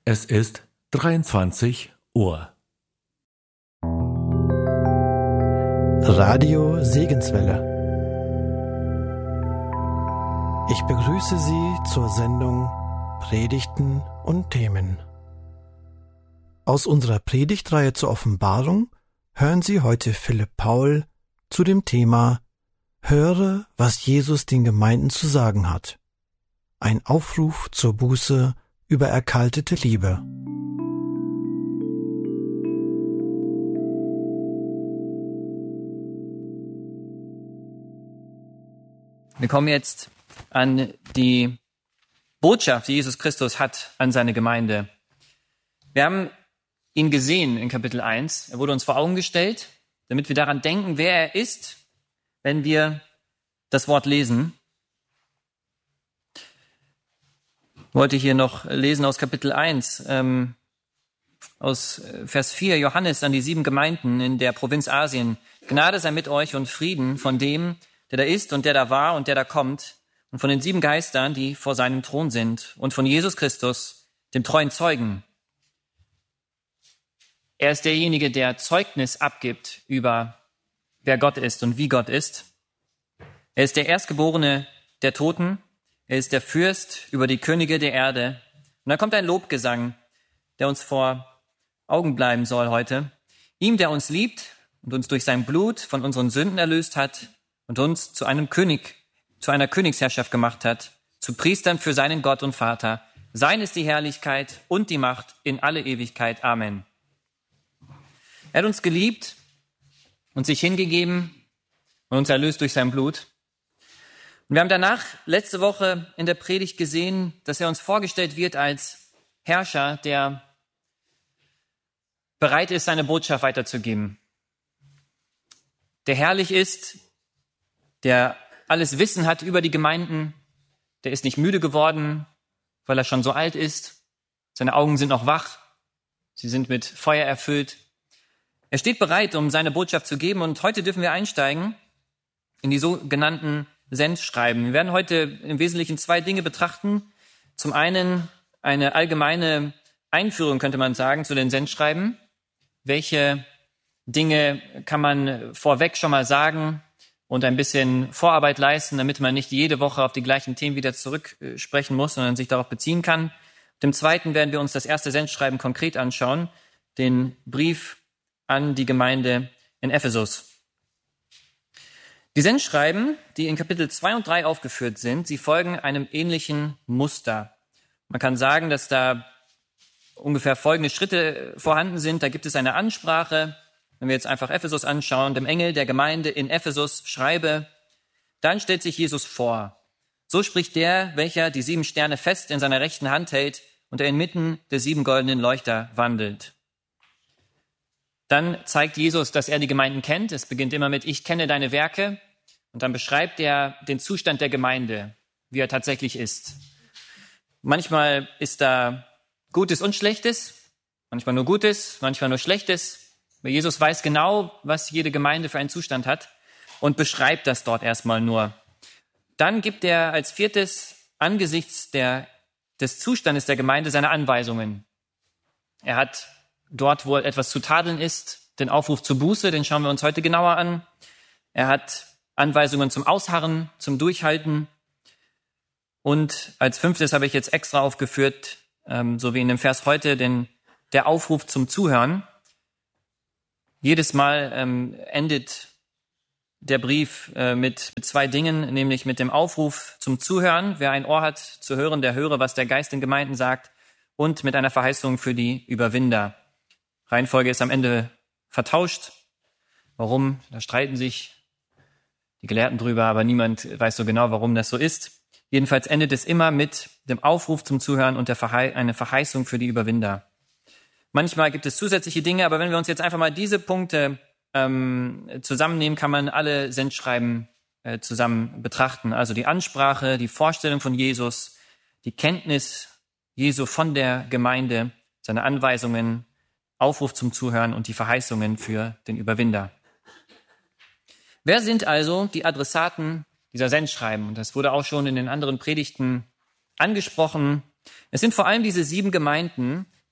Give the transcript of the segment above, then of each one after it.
Es ist 23 Uhr. Radio Segenswelle. Ich begrüße Sie zur Sendung Predigten und Themen. Aus unserer Predigtreihe zur Offenbarung hören Sie heute Philipp Paul zu dem Thema Höre, was Jesus den Gemeinden zu sagen hat. Ein Aufruf zur Buße über erkaltete Liebe. Wir kommen jetzt an die Botschaft, die Jesus Christus hat an seine Gemeinde. Wir haben ihn gesehen in Kapitel 1. Er wurde uns vor Augen gestellt, damit wir daran denken, wer er ist, wenn wir das Wort lesen. Ich wollte hier noch lesen aus Kapitel 1, aus Vers 4, Johannes an die 7 Gemeinden in der Provinz Asien. Gnade sei mit euch und Frieden von dem, der da ist und der da war und der da kommt, und von den 7 Geistern, die vor seinem Thron sind, und von Jesus Christus, dem treuen Zeugen. Er ist derjenige, der Zeugnis abgibt über wer Gott ist und wie Gott ist. Er ist der Erstgeborene der Toten. Er ist der Fürst über die Könige der Erde. Und da kommt ein Lobgesang, der uns vor Augen bleiben soll heute. Ihm, der uns liebt und uns durch sein Blut von unseren Sünden erlöst hat und uns zu einem König, zu einer Königsherrschaft gemacht hat, zu Priestern für seinen Gott und Vater. Sein ist die Herrlichkeit und die Macht in alle Ewigkeit. Amen. Er hat uns geliebt und sich hingegeben und uns erlöst durch sein Blut. Und wir haben danach letzte Woche in der Predigt gesehen, dass er uns vorgestellt wird als Herrscher, der bereit ist, seine Botschaft weiterzugeben. Der herrlich ist, der alles Wissen hat über die Gemeinden, der ist nicht müde geworden, weil er schon so alt ist. Seine Augen sind noch wach, sie sind mit Feuer erfüllt. Er steht bereit, um seine Botschaft zu geben, und heute dürfen wir einsteigen in die sogenannten Sendschreiben. Wir werden heute im Wesentlichen 2 Dinge betrachten. Zum einen eine allgemeine Einführung, könnte man sagen, zu den Sendschreiben. Welche Dinge kann man vorweg schon mal sagen und ein bisschen Vorarbeit leisten, damit man nicht jede Woche auf die gleichen Themen wieder zurücksprechen muss, sondern sich darauf beziehen kann. Dem Zweiten werden wir uns das erste Sendschreiben konkret anschauen, den Brief an die Gemeinde in Ephesus. Die Sendschreiben, die in Kapitel 2 und 3 aufgeführt sind, sie folgen einem ähnlichen Muster. Man kann sagen, dass da ungefähr folgende Schritte vorhanden sind. Da gibt es eine Ansprache. Wenn wir jetzt einfach Ephesus anschauen, dem Engel der Gemeinde in Ephesus schreibe, dann stellt sich Jesus vor. So spricht der, welcher die 7 Sterne fest in seiner rechten Hand hält und der inmitten der 7 goldenen Leuchter wandelt. Dann zeigt Jesus, dass er die Gemeinden kennt. Es beginnt immer mit, ich kenne deine Werke. Und dann beschreibt er den Zustand der Gemeinde, wie er tatsächlich ist. Manchmal ist da Gutes und Schlechtes, manchmal nur Gutes, manchmal nur Schlechtes. Aber Jesus weiß genau, was jede Gemeinde für einen Zustand hat und beschreibt das dort erstmal nur. Dann gibt er als 4. angesichts des Zustandes der Gemeinde seine Anweisungen. Er hat dort, wo etwas zu tadeln ist, den Aufruf zur Buße, den schauen wir uns heute genauer an. Er hat Anweisungen zum Ausharren, zum Durchhalten. Und als 5. habe ich jetzt extra aufgeführt, so wie in dem Vers heute, der Aufruf zum Zuhören. Jedes Mal endet der Brief mit 2 Dingen, nämlich mit dem Aufruf zum Zuhören. Wer ein Ohr hat zu hören, der höre, was der Geist in Gemeinden sagt. Und mit einer Verheißung für die Überwinder. Reihenfolge ist am Ende vertauscht. Warum? Da streiten sich die Gelehrten drüber, aber niemand weiß so genau, warum das so ist. Jedenfalls endet es immer mit dem Aufruf zum Zuhören und eine Verheißung für die Überwinder. Manchmal gibt es zusätzliche Dinge, aber wenn wir uns jetzt einfach mal diese Punkte zusammennehmen, kann man alle Sendschreiben zusammen betrachten. Also die Ansprache, die Vorstellung von Jesus, die Kenntnis Jesu von der Gemeinde, seine Anweisungen, Aufruf zum Zuhören und die Verheißungen für den Überwinder. Wer sind also die Adressaten dieser Sendschreiben? Und das wurde auch schon in den anderen Predigten angesprochen. Es sind vor allem diese 7 Gemeinden,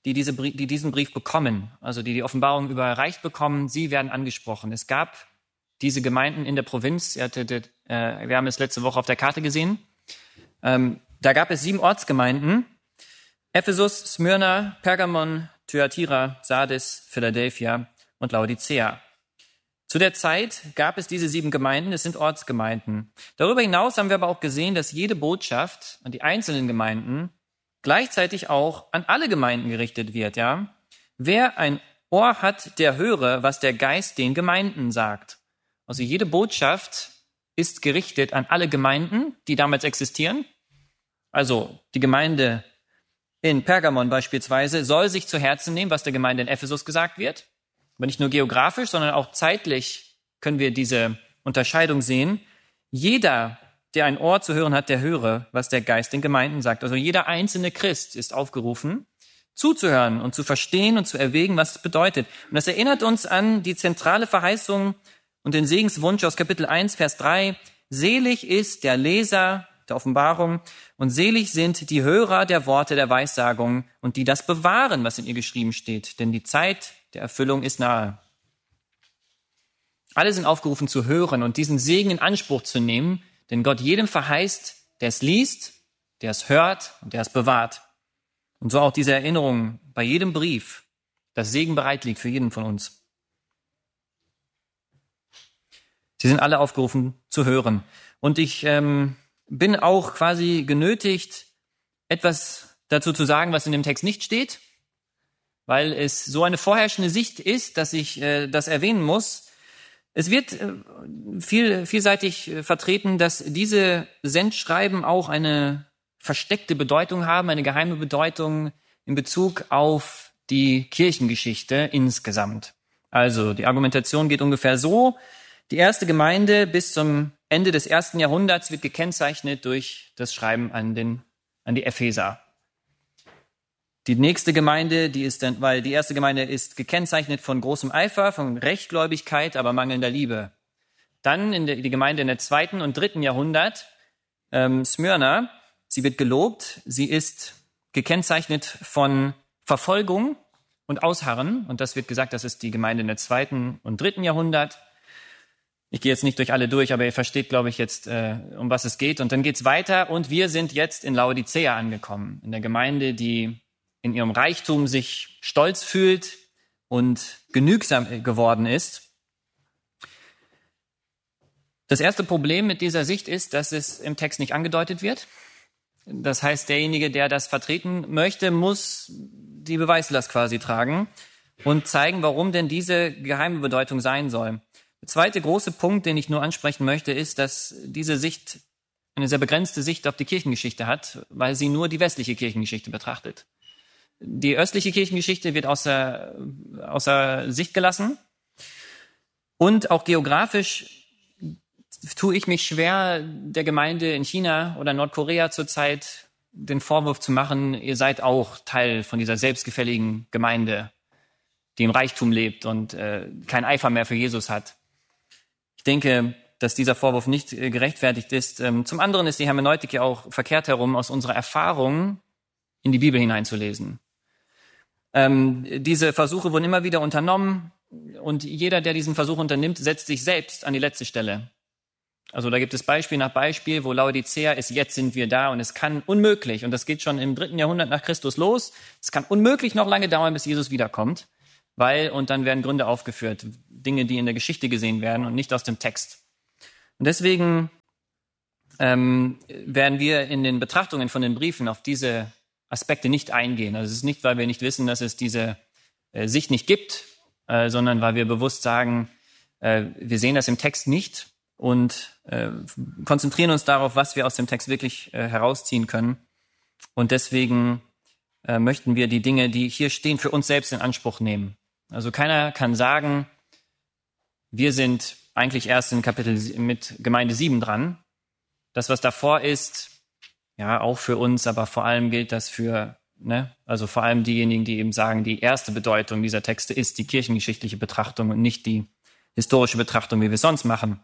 die diesen Brief bekommen, also die Offenbarung überreicht bekommen, sie werden angesprochen. Es gab diese Gemeinden in der Provinz, wir haben es letzte Woche auf der Karte gesehen, da gab es 7 Ortsgemeinden: Ephesus, Smyrna, Pergamon, Thyatira, Sardis, Philadelphia und Laodicea. Zu der Zeit gab es diese 7 Gemeinden, es sind Ortsgemeinden. Darüber hinaus haben wir aber auch gesehen, dass jede Botschaft an die einzelnen Gemeinden gleichzeitig auch an alle Gemeinden gerichtet wird. Ja? Wer ein Ohr hat, der höre, was der Geist den Gemeinden sagt. Also jede Botschaft ist gerichtet an alle Gemeinden, die damals existieren. Also die Gemeinde in Pergamon beispielsweise soll sich zu Herzen nehmen, was der Gemeinde in Ephesus gesagt wird. Aber nicht nur geografisch, sondern auch zeitlich können wir diese Unterscheidung sehen. Jeder, der ein Ohr zu hören hat, der höre, was der Geist den Gemeinden sagt. Also jeder einzelne Christ ist aufgerufen, zuzuhören und zu verstehen und zu erwägen, was es bedeutet. Und das erinnert uns an die zentrale Verheißung und den Segenswunsch aus Kapitel 1, Vers 3. Selig ist der Leser der Offenbarung und selig sind die Hörer der Worte der Weissagung und die das bewahren, was in ihr geschrieben steht. Denn die Zeit der Erfüllung ist nahe. Alle sind aufgerufen zu hören und diesen Segen in Anspruch zu nehmen, denn Gott jedem verheißt, der es liest, der es hört und der es bewahrt. Und so auch diese Erinnerung bei jedem Brief, dass Segen bereit liegt für jeden von uns. Sie sind alle aufgerufen zu hören. Und ich bin auch quasi genötigt, etwas dazu zu sagen, was in dem Text nicht steht, weil es so eine vorherrschende Sicht ist, dass ich das erwähnen muss. Es wird vielseitig vertreten, dass diese Sendschreiben auch eine versteckte Bedeutung haben, eine geheime Bedeutung in Bezug auf die Kirchengeschichte insgesamt. Also die Argumentation geht ungefähr so: Die erste Gemeinde bis zum Ende des 1. Jahrhunderts wird gekennzeichnet durch das Schreiben an die Epheser. Die nächste Gemeinde, weil die erste Gemeinde ist gekennzeichnet von großem Eifer, von Rechtgläubigkeit, aber mangelnder Liebe. Dann die Gemeinde in der 2. und 3. Jahrhundert, Smyrna, sie wird gelobt, sie ist gekennzeichnet von Verfolgung und Ausharren. Und das wird gesagt, das ist die Gemeinde in der 2. und 3. Jahrhundert. Ich gehe jetzt nicht durch alle durch, aber ihr versteht, glaube ich, jetzt, um was es geht. Und dann geht's weiter und wir sind jetzt in Laodicea angekommen, in der Gemeinde, die in ihrem Reichtum sich stolz fühlt und genügsam geworden ist. Das erste Problem mit dieser Sicht ist, dass es im Text nicht angedeutet wird. Das heißt, derjenige, der das vertreten möchte, muss die Beweislast quasi tragen und zeigen, warum denn diese geheime Bedeutung sein soll. Der zweite große Punkt, den ich nur ansprechen möchte, ist, dass diese Sicht eine sehr begrenzte Sicht auf die Kirchengeschichte hat, weil sie nur die westliche Kirchengeschichte betrachtet. Die östliche Kirchengeschichte wird außer Sicht gelassen. Und auch geografisch tue ich mich schwer, der Gemeinde in China oder Nordkorea zurzeit den Vorwurf zu machen, ihr seid auch Teil von dieser selbstgefälligen Gemeinde, die im Reichtum lebt und kein Eifer mehr für Jesus hat. Ich denke, dass dieser Vorwurf nicht gerechtfertigt ist. Zum anderen ist die Hermeneutik ja auch verkehrt herum, aus unserer Erfahrung in die Bibel hineinzulesen. Diese Versuche wurden immer wieder unternommen und jeder, der diesen Versuch unternimmt, setzt sich selbst an die letzte Stelle. Also da gibt es Beispiel nach Beispiel, wo Laodicea ist, jetzt sind wir da und es kann unmöglich, und das geht schon im 3. Jahrhundert nach Christus los, es kann unmöglich noch lange dauern, bis Jesus wiederkommt, und dann werden Gründe aufgeführt, Dinge, die in der Geschichte gesehen werden und nicht aus dem Text. Und deswegen werden wir in den Betrachtungen von den Briefen auf diese Aspekte nicht eingehen. Also es ist nicht, weil wir nicht wissen, dass es diese Sicht nicht gibt, sondern weil wir bewusst sagen, wir sehen das im Text nicht und konzentrieren uns darauf, was wir aus dem Text wirklich herausziehen können. Und deswegen möchten wir die Dinge, die hier stehen, für uns selbst in Anspruch nehmen. Also keiner kann sagen, wir sind eigentlich erst in Kapitel mit Gemeinde 7 dran. Das, was davor ist, ja, auch für uns, aber vor allem gilt das für, also vor allem diejenigen, die eben sagen, die erste Bedeutung dieser Texte ist die kirchengeschichtliche Betrachtung und nicht die historische Betrachtung, wie wir es sonst machen.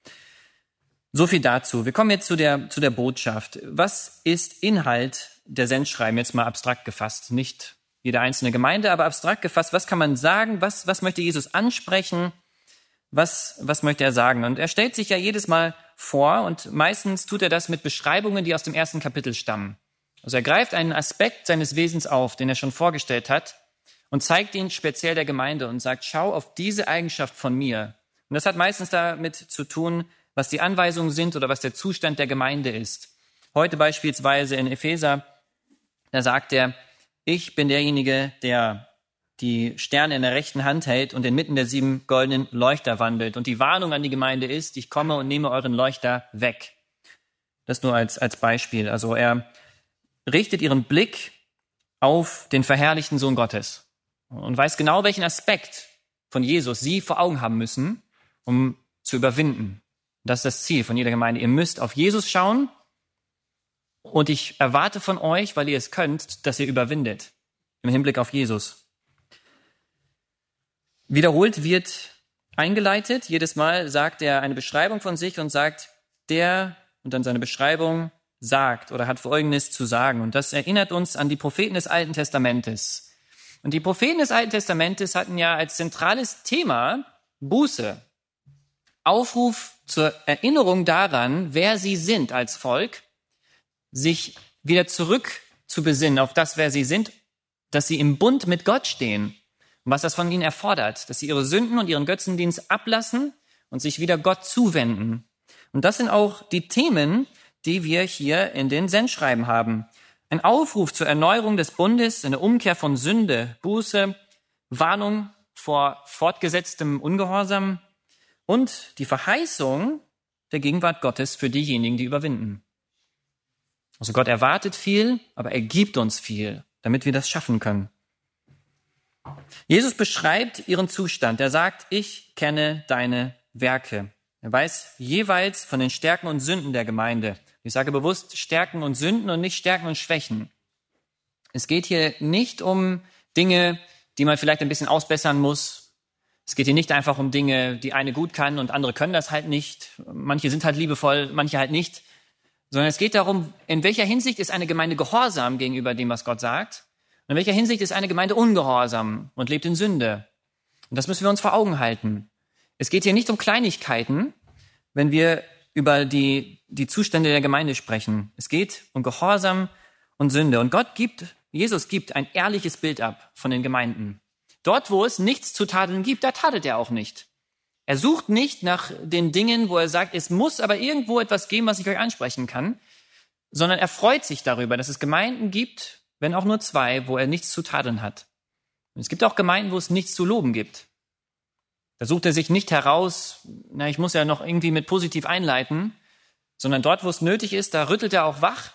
So viel dazu. Wir kommen jetzt zu der Botschaft. Was ist Inhalt der Sendschreiben, jetzt mal abstrakt gefasst, nicht jede einzelne Gemeinde, aber abstrakt gefasst, was kann man sagen, was möchte Jesus ansprechen, was möchte er sagen? Und er stellt sich ja jedes Mal vor und meistens tut er das mit Beschreibungen, die aus dem ersten Kapitel stammen. Also er greift einen Aspekt seines Wesens auf, den er schon vorgestellt hat und zeigt ihn speziell der Gemeinde und sagt, schau auf diese Eigenschaft von mir. Und das hat meistens damit zu tun, was die Anweisungen sind oder was der Zustand der Gemeinde ist. Heute beispielsweise in Epheser, da sagt er, ich bin derjenige, der die Sterne in der rechten Hand hält und inmitten der 7 goldenen Leuchter wandelt. Und die Warnung an die Gemeinde ist, ich komme und nehme euren Leuchter weg. Das nur als Beispiel. Also er richtet ihren Blick auf den verherrlichten Sohn Gottes und weiß genau, welchen Aspekt von Jesus sie vor Augen haben müssen, um zu überwinden. Das ist das Ziel von jeder Gemeinde. Ihr müsst auf Jesus schauen und ich erwarte von euch, weil ihr es könnt, dass ihr überwindet im Hinblick auf Jesus. Wiederholt wird eingeleitet. Jedes Mal sagt er eine Beschreibung von sich und sagt, der und dann seine Beschreibung sagt oder hat Folgendes zu sagen. Und das erinnert uns an die Propheten des Alten Testamentes. Und die Propheten des Alten Testamentes hatten ja als zentrales Thema Buße. Aufruf zur Erinnerung daran, wer sie sind als Volk, sich wieder zurück zu besinnen auf das, wer sie sind, dass sie im Bund mit Gott stehen und was das von ihnen erfordert, dass sie ihre Sünden und ihren Götzendienst ablassen und sich wieder Gott zuwenden. Und das sind auch die Themen, die wir hier in den Sendschreiben haben. Ein Aufruf zur Erneuerung des Bundes, eine Umkehr von Sünde, Buße, Warnung vor fortgesetztem Ungehorsam und die Verheißung der Gegenwart Gottes für diejenigen, die überwinden. Also Gott erwartet viel, aber er gibt uns viel, damit wir das schaffen können. Jesus beschreibt ihren Zustand. Er sagt, ich kenne deine Werke. Er weiß jeweils von den Stärken und Sünden der Gemeinde. Ich sage bewusst Stärken und Sünden und nicht Stärken und Schwächen. Es geht hier nicht um Dinge, die man vielleicht ein bisschen ausbessern muss. Es geht hier nicht einfach um Dinge, die eine gut kann und andere können das halt nicht. Manche sind halt liebevoll, manche halt nicht. Sondern es geht darum, in welcher Hinsicht ist eine Gemeinde gehorsam gegenüber dem, was Gott sagt. Und in welcher Hinsicht ist eine Gemeinde ungehorsam und lebt in Sünde. Und das müssen wir uns vor Augen halten. Es geht hier nicht um Kleinigkeiten, wenn wir über die Zustände der Gemeinde sprechen. Es geht um Gehorsam und Sünde. Und Jesus gibt ein ehrliches Bild ab von den Gemeinden. Dort, wo es nichts zu tadeln gibt, da tadelt er auch nicht. Er sucht nicht nach den Dingen, wo er sagt, es muss aber irgendwo etwas geben, was ich euch ansprechen kann, sondern er freut sich darüber, dass es Gemeinden gibt, wenn auch nur 2, wo er nichts zu tadeln hat. Und es gibt auch Gemeinden, wo es nichts zu loben gibt. Da sucht er sich nicht heraus, ich muss ja noch irgendwie mit positiv einleiten, sondern dort, wo es nötig ist, da rüttelt er auch wach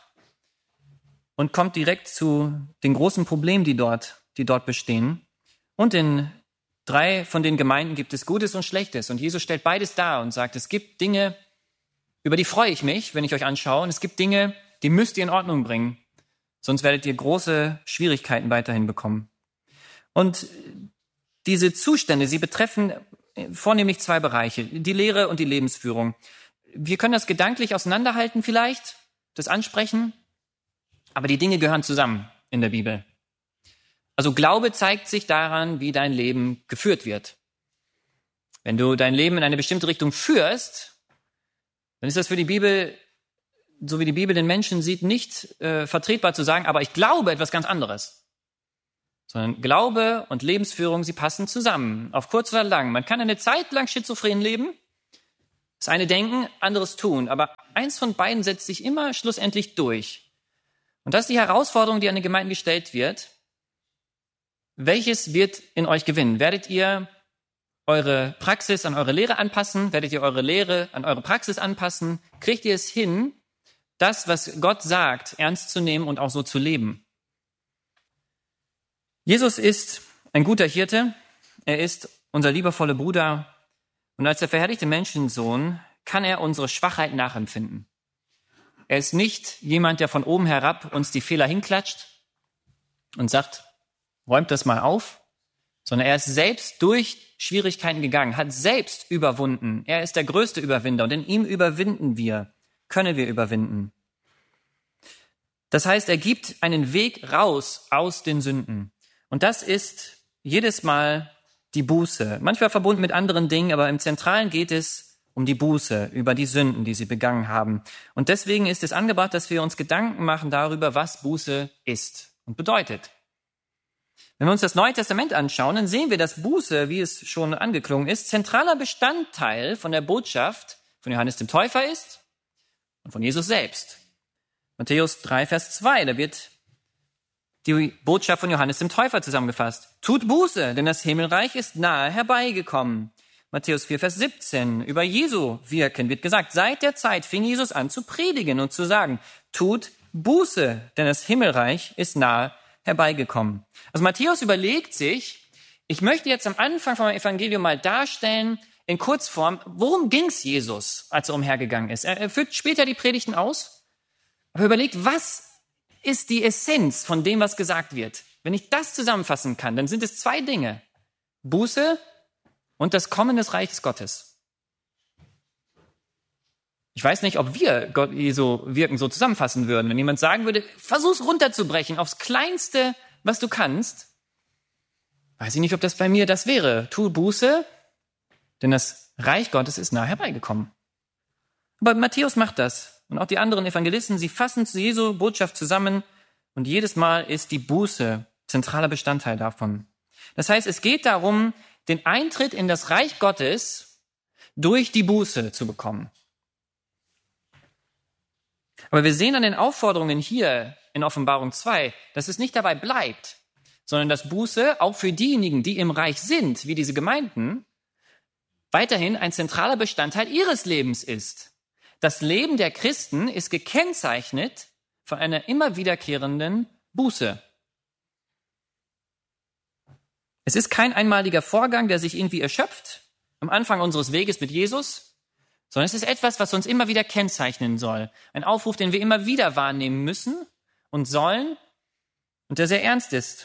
und kommt direkt zu den großen Problemen, die dort bestehen. Und in 3 von den Gemeinden gibt es Gutes und Schlechtes. Und Jesus stellt beides dar und sagt, es gibt Dinge, über die freue ich mich, wenn ich euch anschaue. Und es gibt Dinge, die müsst ihr in Ordnung bringen. Sonst werdet ihr große Schwierigkeiten weiterhin bekommen. Und diese Zustände, sie betreffen vornehmlich 2 Bereiche, die Lehre und die Lebensführung. Wir können das gedanklich auseinanderhalten vielleicht, das ansprechen, aber die Dinge gehören zusammen in der Bibel. Also Glaube zeigt sich daran, wie dein Leben geführt wird. Wenn du dein Leben in eine bestimmte Richtung führst, dann ist das für die Bibel, so wie die Bibel den Menschen sieht, nicht vertretbar zu sagen, aber ich glaube etwas ganz anderes. Sondern Glaube und Lebensführung, sie passen zusammen, auf kurz oder lang. Man kann eine Zeit lang schizophren leben, das eine denken, anderes tun, aber eins von beiden setzt sich immer schlussendlich durch. Und das ist die Herausforderung, die an die Gemeinden gestellt wird. Welches wird in euch gewinnen? Werdet ihr eure Praxis an eure Lehre anpassen? Werdet ihr eure Lehre an eure Praxis anpassen? Kriegt ihr es hin, das, was Gott sagt, ernst zu nehmen und auch so zu leben? Jesus ist ein guter Hirte. Er ist unser liebevoller Bruder. Und als der verherrlichte Menschensohn kann er unsere Schwachheit nachempfinden. Er ist nicht jemand, der von oben herab uns die Fehler hinklatscht und sagt, räumt das mal auf, sondern er ist selbst durch Schwierigkeiten gegangen, hat selbst überwunden. Er ist der größte Überwinder und in ihm können wir überwinden. Das heißt, er gibt einen Weg raus aus den Sünden. Und das ist jedes Mal die Buße. Manchmal verbunden mit anderen Dingen, aber im Zentralen geht es um die Buße, über die Sünden, die sie begangen haben. Und deswegen ist es angebracht, dass wir uns Gedanken machen darüber, was Buße ist und bedeutet. Wenn wir uns das Neue Testament anschauen, dann sehen wir, dass Buße, wie es schon angeklungen ist, zentraler Bestandteil von der Botschaft von Johannes dem Täufer ist und von Jesus selbst. Matthäus 3, Vers 2, da wird die Botschaft von Johannes dem Täufer zusammengefasst. Tut Buße, denn das Himmelreich ist nahe herbeigekommen. Matthäus 4, Vers 17, über Jesu Wirken wird gesagt, seit der Zeit fing Jesus an zu predigen und zu sagen, tut Buße, denn das Himmelreich ist nahe herbeigekommen. Also Matthäus überlegt sich, ich möchte jetzt am Anfang vom Evangelium mal darstellen, in Kurzform, worum ging es Jesus, als er umhergegangen ist. Er führt später die Predigten aus, aber überlegt, was ist die Essenz von dem, was gesagt wird. Wenn ich das zusammenfassen kann, dann sind es zwei Dinge. Buße und das Kommen des Reiches Gottes. Ich weiß nicht, ob wir Gott Jesu Wirken so zusammenfassen würden. Wenn jemand sagen würde, versuch's runterzubrechen aufs Kleinste, was du kannst, weiß ich nicht, ob das bei mir das wäre. Tu Buße, denn das Reich Gottes ist nahe herbeigekommen. Aber Matthäus macht das. Und auch die anderen Evangelisten, sie fassen zu Jesu Botschaft zusammen und jedes Mal ist die Buße zentraler Bestandteil davon. Das heißt, es geht darum, den Eintritt in das Reich Gottes durch die Buße zu bekommen. Aber wir sehen an den Aufforderungen hier in Offenbarung 2, dass es nicht dabei bleibt, sondern dass Buße auch für diejenigen, die im Reich sind, wie diese Gemeinden, weiterhin ein zentraler Bestandteil ihres Lebens ist. Das Leben der Christen ist gekennzeichnet von einer immer wiederkehrenden Buße. Es ist kein einmaliger Vorgang, der sich irgendwie erschöpft am Anfang unseres Weges mit Jesus, sondern es ist etwas, was uns immer wieder kennzeichnen soll. Ein Aufruf, den wir immer wieder wahrnehmen müssen und sollen und der sehr ernst ist.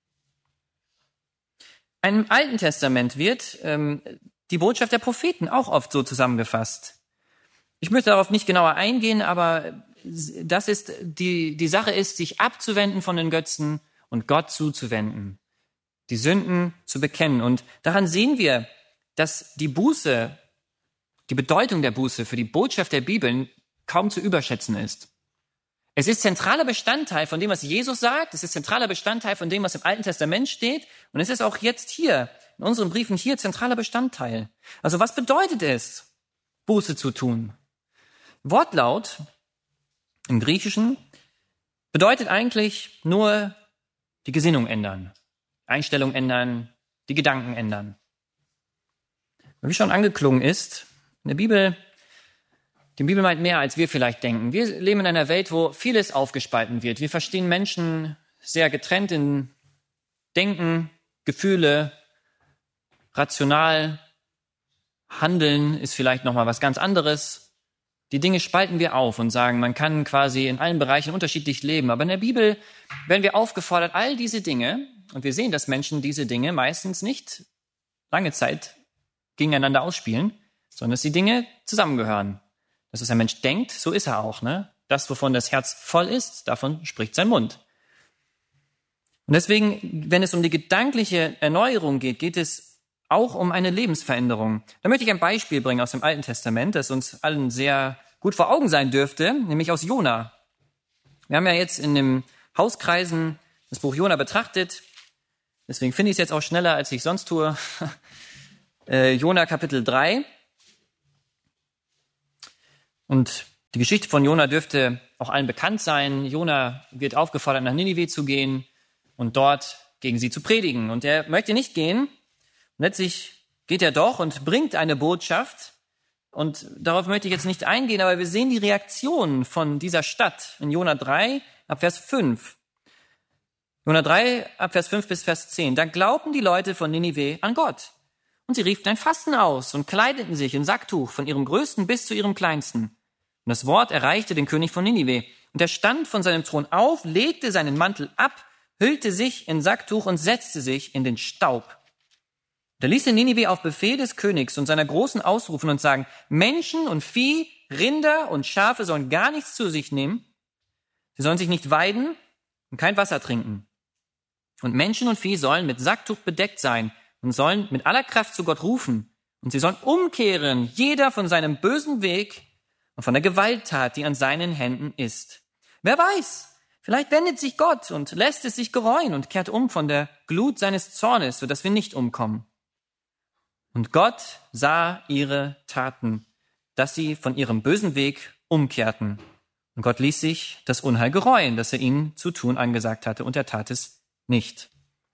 Im Alten Testament wird die Botschaft der Propheten auch oft so zusammengefasst. Ich möchte darauf nicht genauer eingehen, aber das ist die Sache ist, sich abzuwenden von den Götzen und Gott zuzuwenden, die Sünden zu bekennen. Und daran sehen wir, dass die Buße, die Bedeutung der Buße für die Botschaft der Bibel kaum zu überschätzen ist. Es ist zentraler Bestandteil von dem, was Jesus sagt. Es ist zentraler Bestandteil von dem, was im Alten Testament steht. Und es ist auch jetzt hier, in unseren Briefen hier, zentraler Bestandteil. Also was bedeutet es, Buße zu tun? Wortlaut im Griechischen bedeutet eigentlich nur die Gesinnung ändern, Einstellung ändern, die Gedanken ändern. Wie schon angeklungen ist, in der Bibel, die Bibel meint mehr, als wir vielleicht denken. Wir leben in einer Welt, wo vieles aufgespalten wird. Wir verstehen Menschen sehr getrennt in Denken, Gefühle, rational. Handeln ist vielleicht nochmal was ganz anderes. Die Dinge spalten wir auf und sagen, man kann quasi in allen Bereichen unterschiedlich leben. Aber in der Bibel werden wir aufgefordert, all diese Dinge, und wir sehen, dass Menschen diese Dinge meistens nicht lange Zeit gegeneinander ausspielen, sondern dass die Dinge zusammengehören. Dass es ein Mensch denkt, so ist er auch. Ne? Das, wovon das Herz voll ist, davon spricht sein Mund. Und deswegen, wenn es um die gedankliche Erneuerung geht, geht es auch um eine Lebensveränderung. Da möchte ich ein Beispiel bringen aus dem Alten Testament, das uns allen sehr gut vor Augen sein dürfte, nämlich aus Jona. Wir haben ja jetzt in den Hauskreisen das Buch Jona betrachtet. Deswegen finde ich es jetzt auch schneller, als ich sonst tue. Jona Kapitel 3. Und die Geschichte von Jona dürfte auch allen bekannt sein. Jona wird aufgefordert, nach Ninive zu gehen und dort gegen sie zu predigen. Und er möchte nicht gehen. Und letztlich geht er doch und bringt eine Botschaft. Und darauf möchte ich jetzt nicht eingehen, aber wir sehen die Reaktion von dieser Stadt in Jona 3 ab Vers 5. Jona 3 ab Vers 5 bis Vers 10. Da glaubten die Leute von Ninive an Gott. Und sie riefen ein Fasten aus und kleideten sich in Sacktuch von ihrem Größten bis zu ihrem Kleinsten. Und das Wort erreichte den König von Ninive. Und er stand von seinem Thron auf, legte seinen Mantel ab, hüllte sich in Sacktuch und setzte sich in den Staub. Da ließ Ninive auf Befehl des Königs und seiner Großen ausrufen und sagen, Menschen und Vieh, Rinder und Schafe sollen gar nichts zu sich nehmen. Sie sollen sich nicht weiden und kein Wasser trinken. Und Menschen und Vieh sollen mit Sacktuch bedeckt sein und sollen mit aller Kraft zu Gott rufen. Und sie sollen umkehren, jeder von seinem bösen Weg und von der Gewalttat, die an seinen Händen ist. Wer weiß, vielleicht wendet sich Gott und lässt es sich gereuen und kehrt um von der Glut seines Zornes, sodass wir nicht umkommen. Und Gott sah ihre Taten, dass sie von ihrem bösen Weg umkehrten. Und Gott ließ sich das Unheil gereuen, das er ihnen zu tun angesagt hatte, und er tat es nicht.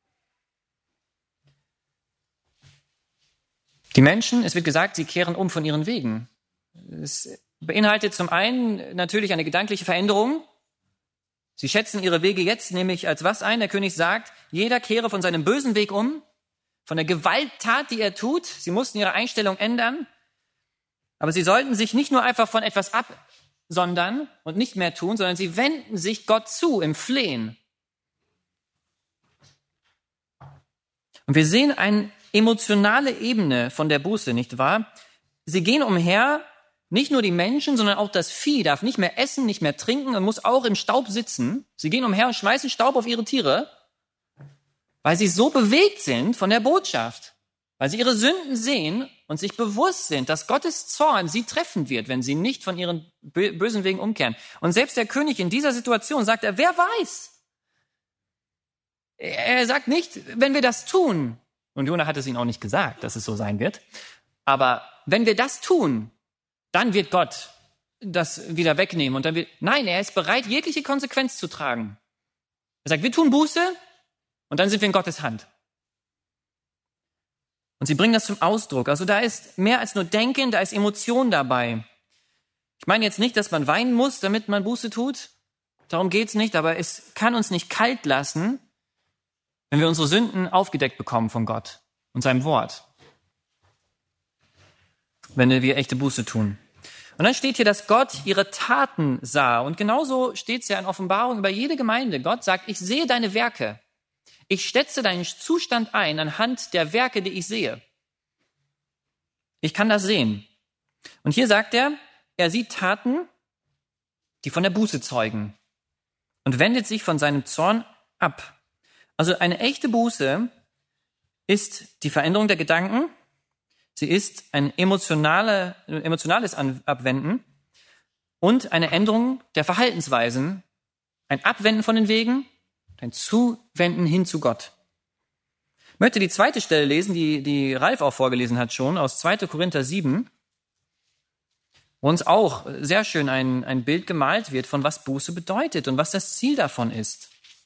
Die Menschen, es wird gesagt, sie kehren um von ihren Wegen. Es beinhaltet zum einen natürlich eine gedankliche Veränderung. Sie schätzen ihre Wege jetzt nämlich als was ein? Der König sagt, jeder kehre von seinem bösen Weg um, von der Gewalttat, die er tut. Sie mussten ihre Einstellung ändern. Aber sie sollten sich nicht nur einfach von etwas absondern und nicht mehr tun, sondern sie wenden sich Gott zu im Flehen. Und wir sehen eine emotionale Ebene von der Buße, nicht wahr? Sie gehen umher, nicht nur die Menschen, sondern auch das Vieh darf nicht mehr essen, nicht mehr trinken und muss auch im Staub sitzen. Sie gehen umher und schmeißen Staub auf ihre Tiere, weil sie so bewegt sind von der Botschaft, weil sie ihre Sünden sehen und sich bewusst sind, dass Gottes Zorn sie treffen wird, wenn sie nicht von ihren bösen Wegen umkehren. Und selbst der König in dieser Situation sagt er, wer weiß? Er sagt nicht, wenn wir das tun, und Jona hat es ihnen auch nicht gesagt, dass es so sein wird, aber wenn wir das tun, dann wird Gott das wieder wegnehmen. Und dann nein, er ist bereit, jegliche Konsequenz zu tragen. Er sagt, wir tun Buße und dann sind wir in Gottes Hand. Und sie bringen das zum Ausdruck. Also da ist mehr als nur Denken, da ist Emotion dabei. Ich meine jetzt nicht, dass man weinen muss, damit man Buße tut. Darum geht's nicht, aber es kann uns nicht kalt lassen, wenn wir unsere Sünden aufgedeckt bekommen von Gott und seinem Wort. Wenn wir echte Buße tun. Und dann steht hier, dass Gott ihre Taten sah. Und genauso steht es ja in Offenbarung über jede Gemeinde. Gott sagt, ich sehe deine Werke. Ich schätze deinen Zustand ein anhand der Werke, die ich sehe. Ich kann das sehen. Und hier sagt er sieht Taten, die von der Buße zeugen und wendet sich von seinem Zorn ab. Also eine echte Buße ist die Veränderung der Gedanken. Sie ist ein emotionales Abwenden und eine Änderung der Verhaltensweisen, ein Abwenden von den Wegen, ein Zuwenden hin zu Gott. Ich möchte die zweite Stelle lesen, die Ralf auch vorgelesen hat schon, aus 2. Korinther 7, wo uns auch sehr schön ein Bild gemalt wird, von was Buße bedeutet und was das Ziel davon ist.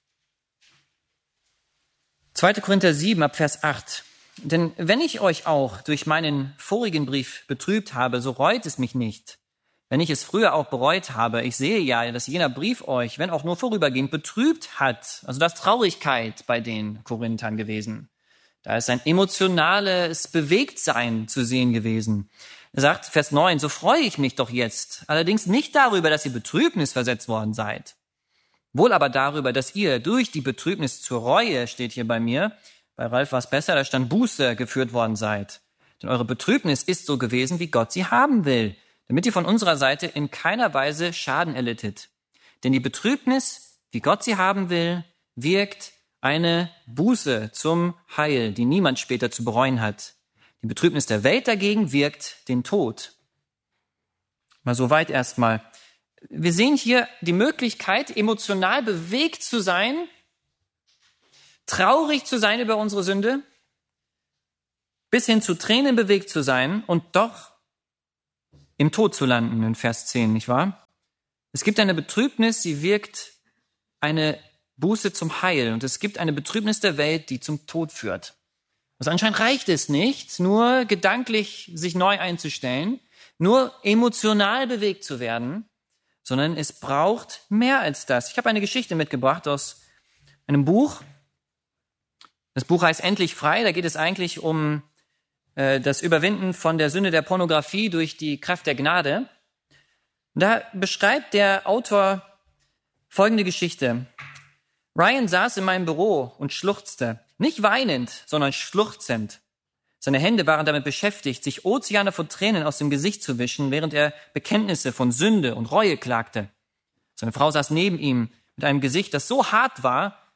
2. Korinther 7 ab Vers 8. Denn wenn ich euch auch durch meinen vorigen Brief betrübt habe, so reut es mich nicht. Wenn ich es früher auch bereut habe, ich sehe ja, dass jener Brief euch, wenn auch nur vorübergehend, betrübt hat. Also da ist Traurigkeit bei den Korinthern gewesen. Da ist ein emotionales Bewegtsein zu sehen gewesen. Er sagt, Vers 9, so freue ich mich doch jetzt, allerdings nicht darüber, dass ihr Betrübnis versetzt worden seid. Wohl aber darüber, dass ihr durch die Betrübnis zur Reue, steht hier bei mir, bei Ralf war es besser, da stand Buße, geführt worden seid. Denn eure Betrübnis ist so gewesen, wie Gott sie haben will, damit ihr von unserer Seite in keiner Weise Schaden erlittet. Denn die Betrübnis, wie Gott sie haben will, wirkt eine Buße zum Heil, die niemand später zu bereuen hat. Die Betrübnis der Welt dagegen wirkt den Tod. Mal so weit erstmal. Wir sehen hier die Möglichkeit, emotional bewegt zu sein, traurig zu sein über unsere Sünde, bis hin zu Tränen bewegt zu sein und doch im Tod zu landen, in Vers 10, nicht wahr? Es gibt eine Betrübnis, sie wirkt eine Buße zum Heil. Und es gibt eine Betrübnis der Welt, die zum Tod führt. Also anscheinend reicht es nicht, nur gedanklich sich neu einzustellen, nur emotional bewegt zu werden, sondern es braucht mehr als das. Ich habe eine Geschichte mitgebracht aus einem Buch. Das Buch heißt Endlich frei. Da geht es eigentlich um das Überwinden von der Sünde der Pornografie durch die Kraft der Gnade. Und da beschreibt der Autor folgende Geschichte. Ryan saß in meinem Büro und schluchzte. Nicht weinend, sondern schluchzend. Seine Hände waren damit beschäftigt, sich Ozeane von Tränen aus dem Gesicht zu wischen, während er Bekenntnisse von Sünde und Reue klagte. Seine Frau saß neben ihm mit einem Gesicht, das so hart war,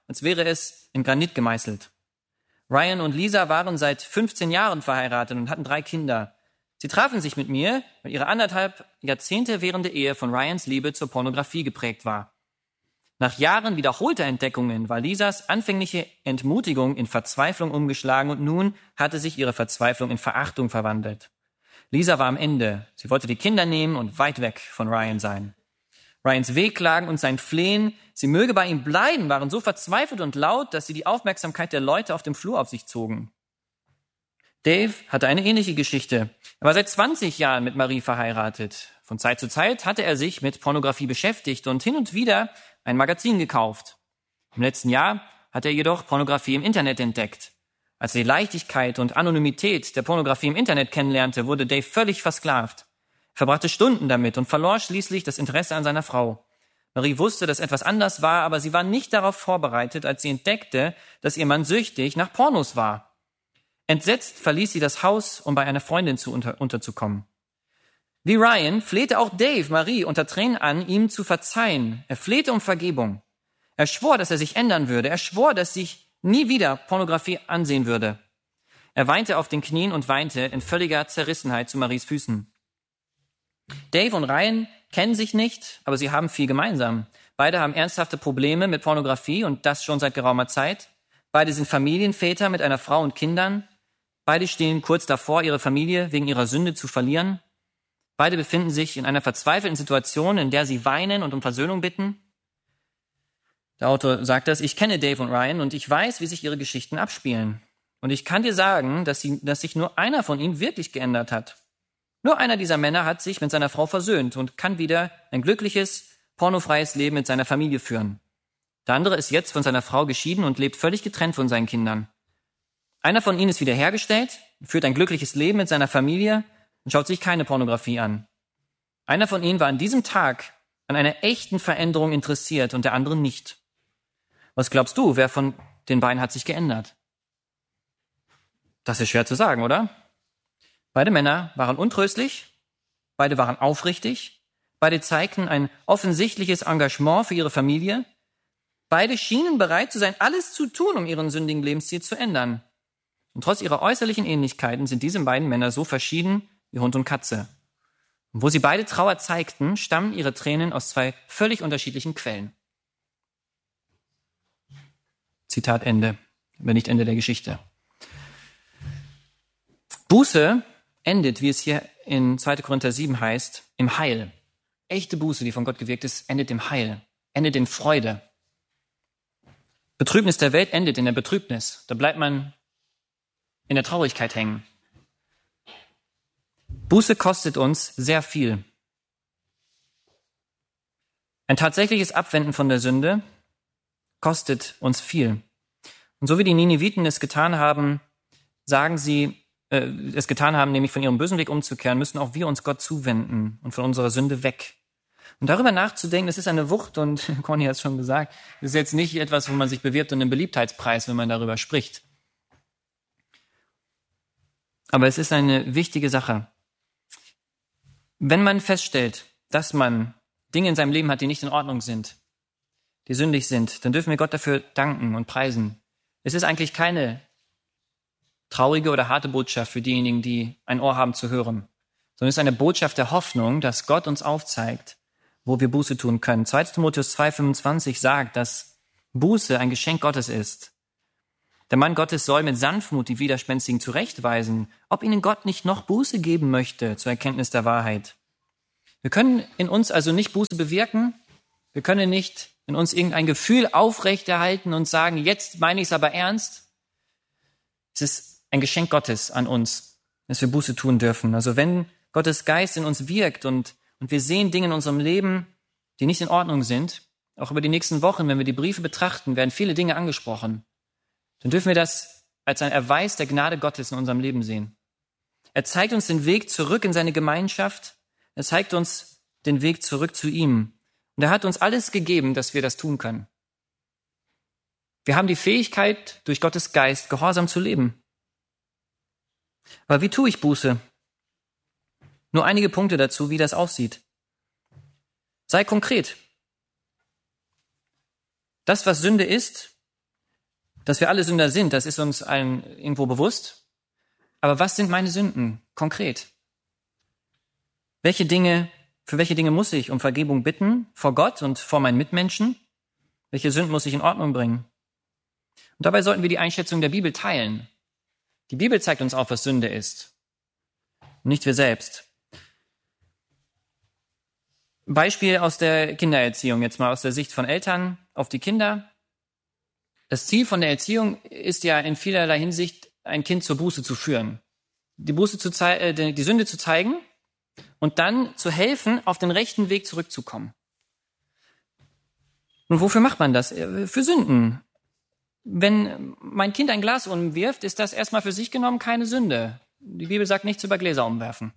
als wäre es in Granit gemeißelt. Ryan und Lisa waren seit 15 Jahren verheiratet und hatten 3 Kinder. Sie trafen sich mit mir, weil ihre 1,5 Jahrzehnte währende Ehe von Ryans Liebe zur Pornografie geprägt war. Nach Jahren wiederholter Entdeckungen war Lisas anfängliche Entmutigung in Verzweiflung umgeschlagen und nun hatte sich ihre Verzweiflung in Verachtung verwandelt. Lisa war am Ende. Sie wollte die Kinder nehmen und weit weg von Ryan sein. Ryans Wehklagen und sein Flehen, sie möge bei ihm bleiben, waren so verzweifelt und laut, dass sie die Aufmerksamkeit der Leute auf dem Flur auf sich zogen. Dave hatte eine ähnliche Geschichte. Er war seit 20 Jahren mit Marie verheiratet. Von Zeit zu Zeit hatte er sich mit Pornografie beschäftigt und hin und wieder ein Magazin gekauft. Im letzten Jahr hat er jedoch Pornografie im Internet entdeckt. Als er die Leichtigkeit und Anonymität der Pornografie im Internet kennenlernte, wurde Dave völlig versklavt. Er verbrachte Stunden damit und verlor schließlich das Interesse an seiner Frau. Marie wusste, dass etwas anders war, aber sie war nicht darauf vorbereitet, als sie entdeckte, dass ihr Mann süchtig nach Pornos war. Entsetzt verließ sie das Haus, um bei einer Freundin unterzukommen. Wie Ryan flehte auch Dave Marie unter Tränen an, ihm zu verzeihen. Er flehte um Vergebung. Er schwor, dass er sich ändern würde. Er schwor, dass sich nie wieder Pornografie ansehen würde. Er weinte auf den Knien und weinte in völliger Zerrissenheit zu Maries Füßen. Dave und Ryan kennen sich nicht, aber sie haben viel gemeinsam. Beide haben ernsthafte Probleme mit Pornografie und das schon seit geraumer Zeit. Beide sind Familienväter mit einer Frau und Kindern. Beide stehen kurz davor, ihre Familie wegen ihrer Sünde zu verlieren. Beide befinden sich in einer verzweifelten Situation, in der sie weinen und um Versöhnung bitten. Der Autor sagt das: Ich kenne Dave und Ryan und ich weiß, wie sich ihre Geschichten abspielen. Und ich kann dir sagen, dass sich nur einer von ihnen wirklich geändert hat. Nur einer dieser Männer hat sich mit seiner Frau versöhnt und kann wieder ein glückliches, pornofreies Leben mit seiner Familie führen. Der andere ist jetzt von seiner Frau geschieden und lebt völlig getrennt von seinen Kindern. Einer von ihnen ist wiederhergestellt, führt ein glückliches Leben mit seiner Familie und schaut sich keine Pornografie an. Einer von ihnen war an diesem Tag an einer echten Veränderung interessiert und der andere nicht. Was glaubst du, wer von den beiden hat sich geändert? Das ist schwer zu sagen, oder? Beide Männer waren untröstlich, beide waren aufrichtig, beide zeigten ein offensichtliches Engagement für ihre Familie, beide schienen bereit zu sein, alles zu tun, um ihren sündigen Lebensstil zu ändern. Und trotz ihrer äußerlichen Ähnlichkeiten sind diese beiden Männer so verschieden wie Hund und Katze. Und wo sie beide Trauer zeigten, stammen ihre Tränen aus 2 völlig unterschiedlichen Quellen. Zitat Ende, aber nicht Ende der Geschichte. Buße endet, wie es hier in 2. Korinther 7 heißt, im Heil. Echte Buße, die von Gott gewirkt ist, endet im Heil, endet in Freude. Betrübnis der Welt endet in der Betrübnis. Da bleibt man in der Traurigkeit hängen. Buße kostet uns sehr viel. Ein tatsächliches Abwenden von der Sünde kostet uns viel. Und so wie die Nineviten es getan haben, nämlich von ihrem bösen Weg umzukehren, müssen auch wir uns Gott zuwenden und von unserer Sünde weg. Und darüber nachzudenken, das ist eine Wucht und Conny hat es schon gesagt, das ist jetzt nicht etwas, wo man sich bewirbt und einen Beliebtheitspreis, wenn man darüber spricht. Aber es ist eine wichtige Sache. Wenn man feststellt, dass man Dinge in seinem Leben hat, die nicht in Ordnung sind, die sündig sind, dann dürfen wir Gott dafür danken und preisen. Es ist eigentlich keine traurige oder harte Botschaft für diejenigen, die ein Ohr haben zu hören, sondern es ist eine Botschaft der Hoffnung, dass Gott uns aufzeigt, wo wir Buße tun können. 2. Timotheus 2,25 sagt, dass Buße ein Geschenk Gottes ist. Der Mann Gottes soll mit Sanftmut die Widerspenstigen zurechtweisen, ob ihnen Gott nicht noch Buße geben möchte zur Erkenntnis der Wahrheit. Wir können in uns also nicht Buße bewirken, wir können nicht in uns irgendein Gefühl aufrechterhalten und sagen, jetzt meine ich es aber ernst. Es ist ein Geschenk Gottes an uns, dass wir Buße tun dürfen. Also wenn Gottes Geist in uns wirkt und wir sehen Dinge in unserem Leben, die nicht in Ordnung sind, auch über die nächsten Wochen, wenn wir die Briefe betrachten, werden viele Dinge angesprochen, dann dürfen wir das als ein Erweis der Gnade Gottes in unserem Leben sehen. Er zeigt uns den Weg zurück in seine Gemeinschaft. Er zeigt uns den Weg zurück zu ihm. Und er hat uns alles gegeben, dass wir das tun können. Wir haben die Fähigkeit, durch Gottes Geist gehorsam zu leben. Aber wie tue ich Buße? Nur einige Punkte dazu, wie das aussieht. Sei konkret. Das, was Sünde ist, Dass wir alle Sünder sind, das ist uns allen irgendwo bewusst. Aber was sind meine Sünden konkret? Für welche Dinge muss ich um Vergebung bitten vor Gott und vor meinen Mitmenschen? Welche Sünden muss ich in Ordnung bringen? Und dabei sollten wir die Einschätzung der Bibel teilen. Die Bibel zeigt uns auf, was Sünde ist. Und nicht wir selbst. Beispiel aus der Kindererziehung, jetzt mal aus der Sicht von Eltern auf die Kinder. Das Ziel von der Erziehung ist ja in vielerlei Hinsicht, ein Kind zur Buße zu führen. Die Sünde zu zeigen und dann zu helfen, auf den rechten Weg zurückzukommen. Und wofür macht man das? Für Sünden. Wenn mein Kind ein Glas umwirft, ist das erstmal für sich genommen keine Sünde. Die Bibel sagt nichts über Gläser umwerfen.